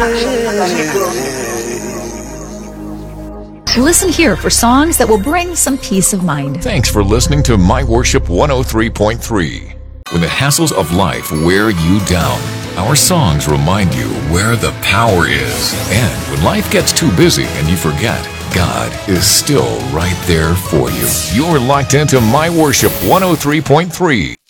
Listen here for songs that will bring some peace of mind. Thanks for listening to My Worship 103.3. When the hassles of life wear you down, our songs remind you where the power is. And when life gets too busy and you forget, God is still right there for you. You're locked into My Worship 103.3.